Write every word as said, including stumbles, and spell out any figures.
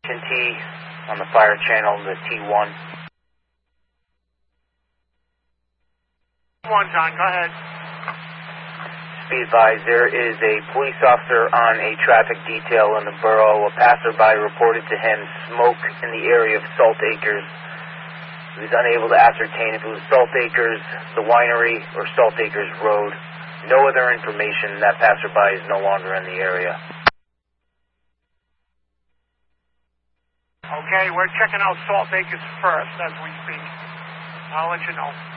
T on the fire channel, the T one. One, John, go ahead. Be advised, there is a police officer on a traffic detail in the borough. A passerby reported to him smoke in the area of Salt Acres. He was unable to ascertain if it was Salt Acres, the winery, or Salt Acres Road. No other information. That passerby is no longer in the area. Okay, we're checking out Salt Acres first as we speak. I'll let you know.